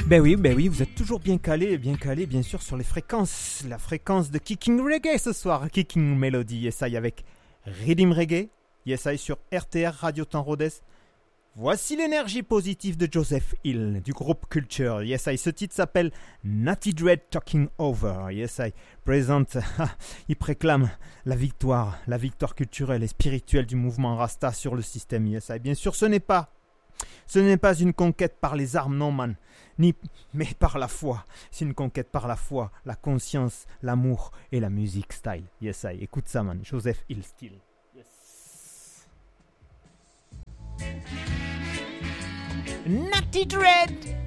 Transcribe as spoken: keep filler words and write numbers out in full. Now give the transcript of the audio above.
Ben oui, ben oui, vous êtes toujours bien calé, bien calé, bien sûr, sur les fréquences. La fréquence de Kicking Reggae ce soir, Kicking Melody, yes I, avec Rhythm Reggae, yes I, sur R T R Radio Temps Rhodes. Voici l'énergie positive de Joseph Hill, du groupe Culture, yes I. Ce titre s'appelle Natty Dread Talking Over, yes I. Présente, il préclame la victoire, la victoire culturelle et spirituelle du mouvement Rasta sur le système, yes I. Bien sûr, ce n'est pas Ce n'est pas une conquête par les armes, non man, ni, mais par la foi. C'est une conquête par la foi, la conscience, l'amour et la musique style. Yes I, écoute ça man, Joseph Hill style. Yes. Natty Dread.